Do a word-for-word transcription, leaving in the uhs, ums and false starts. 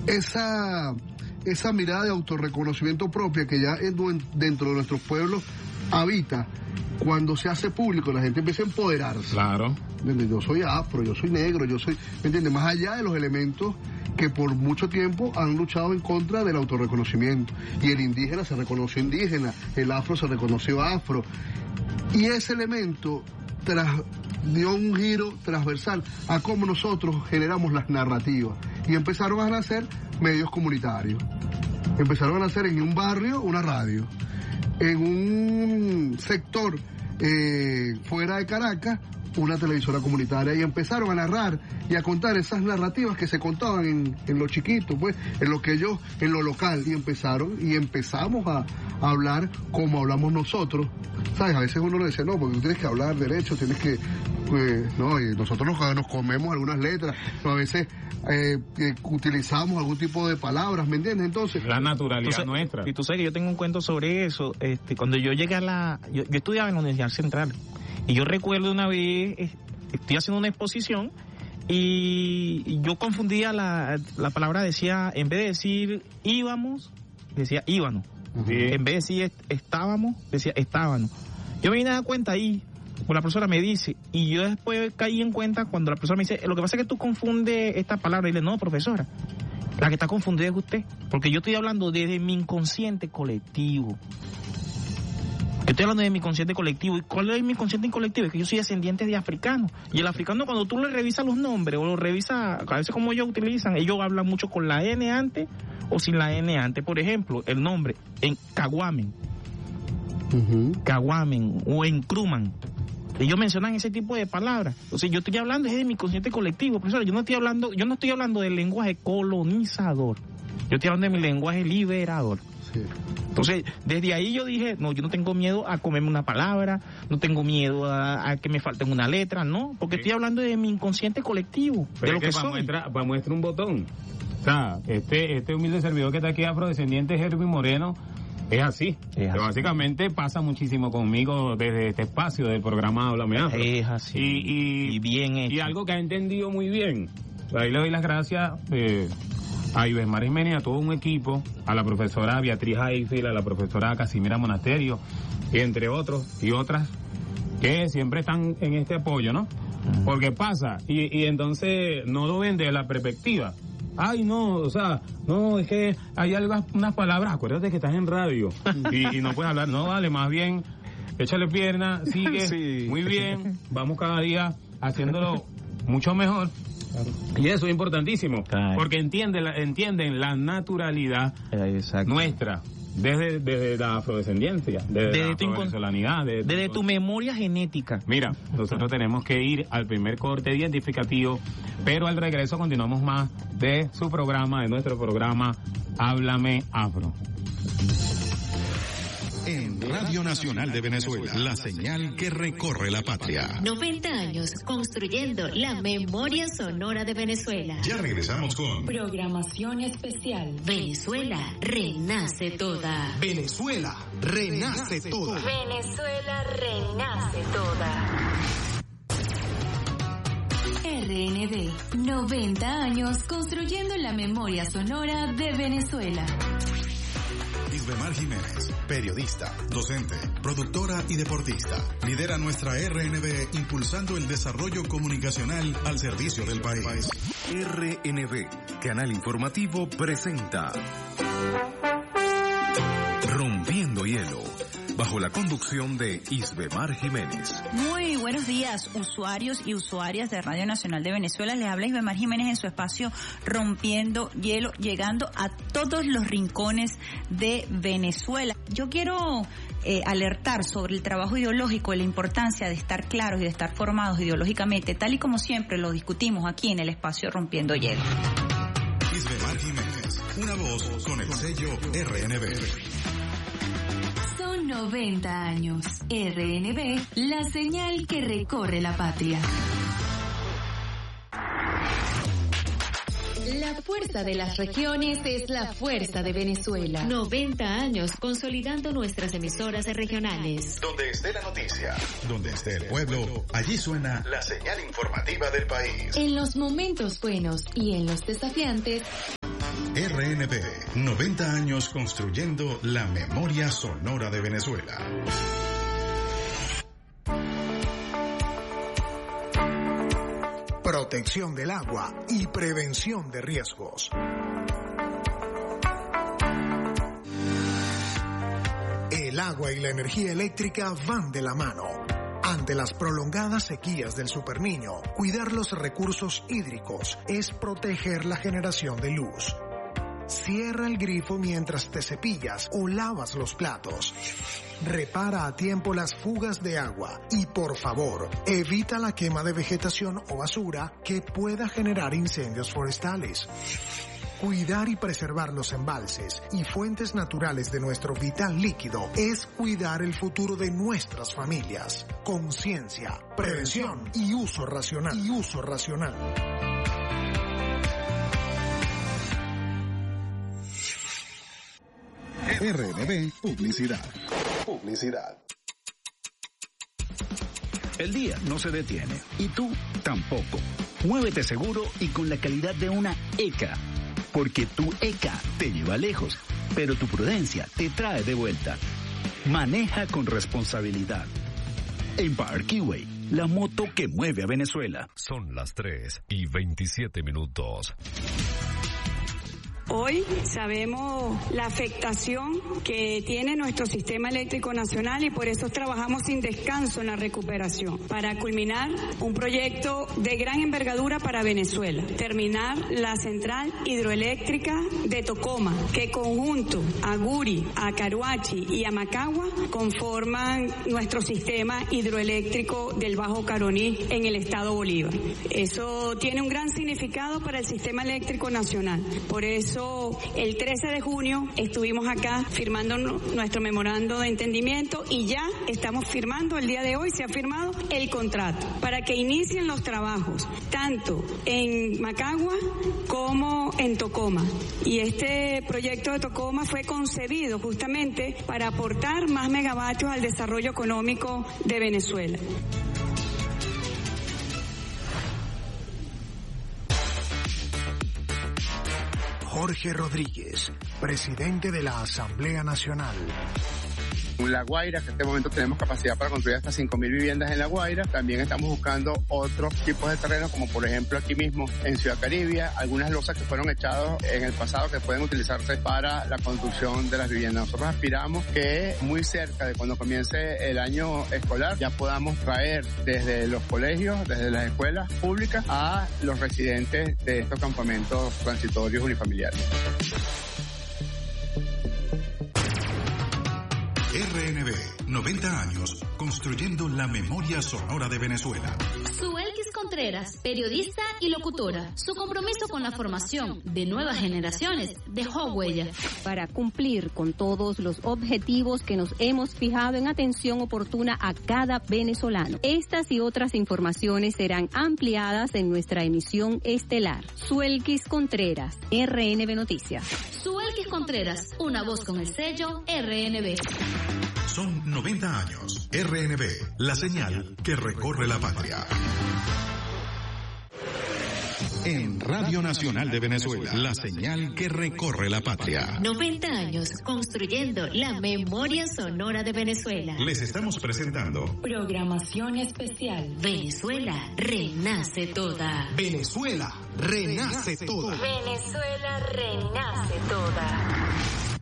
esa, esa mirada de autorreconocimiento propia que ya en, dentro de nuestros pueblos habita, cuando se hace público, la gente empieza a empoderarse. Claro. ¿Entiendes? Yo soy afro, yo soy negro, yo soy... ¿Me entiendes? Más allá de los elementos que por mucho tiempo han luchado en contra del autorreconocimiento. Y el indígena se reconoció indígena, el afro se reconoció afro. Y ese elemento tras, dio un giro transversal a cómo nosotros generamos las narrativas. Y empezaron a nacer medios comunitarios. Empezaron a nacer en un barrio una radio. En un sector eh, fuera de Caracas, una televisora comunitaria, y empezaron a narrar y a contar esas narrativas que se contaban en, en lo chiquito, pues, en lo que ellos, en lo local, y empezaron, y empezamos a, a hablar como hablamos nosotros, ¿sabes? A veces uno le dice, no, porque tú tienes que hablar derecho, tienes que, pues, no, y nosotros nos, nos comemos algunas letras, no, a veces eh, eh, utilizamos algún tipo de palabras, ¿me entiendes? Entonces, la naturalidad entonces, nuestra. Y tú sabes que yo tengo un cuento sobre eso, este, cuando yo llegué a la, yo, yo estudiaba en la Universidad Central, y yo recuerdo una vez, estoy haciendo una exposición y yo confundía la, la palabra, decía, en vez de decir íbamos, decía íbamos. Uh-huh. En vez de decir estábamos, decía estábamos. Yo me vine a dar cuenta ahí, pues la profesora me dice, y yo después caí en cuenta cuando la profesora me dice, lo que pasa es que tú confundes esta palabra. Y le digo, no, profesora, la que está confundida es usted, porque yo estoy hablando desde mi inconsciente colectivo. Yo estoy hablando de mi consciente colectivo. ¿Y cuál es mi consciente colectivo? Es que yo soy descendiente de africanos. Y el africano, cuando tú le revisas los nombres, o lo revisas, a veces como ellos utilizan, ellos hablan mucho con la N antes o sin la N antes. Por ejemplo, el nombre en Caguamen, uh-huh. Caguamen o en Cruman. Ellos mencionan ese tipo de palabras. Entonces yo estoy hablando es de mi consciente colectivo, profesor. Yo no estoy hablando, yo no estoy hablando del lenguaje colonizador. Yo estoy hablando de mi lenguaje liberador. Sí. Entonces, desde ahí yo dije, no, yo no tengo miedo a comerme una palabra, no tengo miedo a, a que me falten una letra, no, porque sí. Estoy hablando de mi inconsciente colectivo, pero de lo es que, que para soy. Muestra, para muestra un botón. O sea, este, este humilde servidor que está aquí, afrodescendiente, Herbie Moreno, es así. Es así. Básicamente pasa muchísimo conmigo desde este espacio del programa Háblame Afro. Es así. Y, y, y bien hecho. Y algo que ha entendido muy bien. Ahí le doy las gracias eh, a Ibesmar Jiménez, a todo un equipo, a la profesora Beatriz Eiffel, a la profesora Casimira Monasterio, y entre otros y otras, que siempre están en este apoyo, ¿no? Uh-huh. Porque pasa, y, y entonces no lo ven de la perspectiva. Ay, no, o sea, no, es que hay algo, unas palabras, acuérdate que estás en radio, y, y no puedes hablar, no, vale, más bien, échale pierna, sigue, sí. Muy bien, vamos cada día haciéndolo mucho mejor. Claro. Y eso es importantísimo, claro. Porque entienden la, entienden la naturalidad Exacto. nuestra, desde, desde la afrodescendencia, desde, desde la afrovenezolanidad, desde, desde tu memoria genética. Mira, nosotros tenemos que ir al primer corte identificativo, pero al regreso continuamos más de su programa, de nuestro programa Háblame Afro. En Radio Nacional de Venezuela, la señal que recorre la patria. noventa años construyendo la memoria sonora de Venezuela. Ya regresamos con programación especial. Venezuela renace toda. Venezuela renace toda. Venezuela renace toda. R N V, noventa años construyendo la memoria sonora de Venezuela. Isbemar Jiménez, periodista, docente, productora y deportista. Lidera nuestra R N V impulsando el desarrollo comunicacional al servicio del país. R N V, canal informativo, presenta Rompiendo Hielo, bajo la conducción de Isbemar Jiménez. Muy buenos días, usuarios y usuarias de Radio Nacional de Venezuela. Les habla Isbemar Jiménez en su espacio Rompiendo Hielo, llegando a todos los rincones de Venezuela. Yo quiero eh, alertar sobre el trabajo ideológico y la importancia de estar claros y de estar formados ideológicamente, tal y como siempre lo discutimos aquí en el espacio Rompiendo Hielo. Isbemar Jiménez, una voz con el sello R N V. noventa años. R N V, la señal que recorre la patria. La fuerza de las regiones es la fuerza de Venezuela. noventa años consolidando nuestras emisoras regionales. Donde esté la noticia, donde esté el pueblo, allí suena la señal informativa del país. En los momentos buenos y en los desafiantes, R N B, noventa años construyendo la memoria sonora de Venezuela. Protección del agua y prevención de riesgos. El agua y la energía eléctrica van de la mano. Ante las prolongadas sequías del Superniño, cuidar los recursos hídricos es proteger la generación de luz. Cierra el grifo mientras te cepillas o lavas los platos. Repara a tiempo las fugas de agua y, por favor, evita la quema de vegetación o basura que pueda generar incendios forestales. Cuidar y preservar los embalses y fuentes naturales de nuestro vital líquido es cuidar el futuro de nuestras familias. Conciencia, prevención y uso racional. Y uso racional. R N B Publicidad. Publicidad. El día no se detiene y tú tampoco. Muévete seguro y con la calidad de una E C A. Porque tu E C A te lleva lejos, pero tu prudencia te trae de vuelta. Maneja con responsabilidad. Empire Keyway, la moto que mueve a Venezuela. Son las tres y veintisiete minutos. Hoy sabemos la afectación que tiene nuestro sistema eléctrico nacional y por eso trabajamos sin descanso en la recuperación para culminar un proyecto de gran envergadura para Venezuela, terminar la central hidroeléctrica de Tocoma, que conjunto a Guri, a Caruachi y a Macagua conforman nuestro sistema hidroeléctrico del Bajo Caroní en el estado Bolívar. Eso tiene un gran significado para el sistema eléctrico nacional. Por eso el trece de junio estuvimos acá firmando nuestro memorando de entendimiento y ya estamos firmando, el día de hoy se ha firmado el contrato para que inicien los trabajos tanto en Macagua como en Tocoma. Y este proyecto de Tocoma fue concebido justamente para aportar más megavatios al desarrollo económico de Venezuela. Jorge Rodríguez, presidente de la Asamblea Nacional. En La Guaira, que en este momento tenemos capacidad para construir hasta cinco mil viviendas en La Guaira. También estamos buscando otros tipos de terrenos, como por ejemplo aquí mismo en Ciudad Caribia, algunas losas que fueron echadas en el pasado que pueden utilizarse para la construcción de las viviendas. Nosotros aspiramos que muy cerca de cuando comience el año escolar ya podamos traer desde los colegios, desde las escuelas públicas a los residentes de estos campamentos transitorios unifamiliares. R N B, noventa años, construyendo la memoria sonora de Venezuela. Suelkis Contreras, periodista y locutora. Su compromiso con la formación de nuevas generaciones dejó huella. Para cumplir con todos los objetivos que nos hemos fijado en atención oportuna a cada venezolano. Estas y otras informaciones serán ampliadas en nuestra emisión estelar. Suelkis Contreras, R N B Noticias. Suelkis Contreras, una voz con el sello R N B. Son noventa años. R N B, la señal que recorre la patria. En Radio Nacional de Venezuela, la señal que recorre la patria. noventa años construyendo la memoria sonora de Venezuela. Les estamos presentando Programación especial. Venezuela renace toda. Venezuela renace toda. Venezuela renace toda.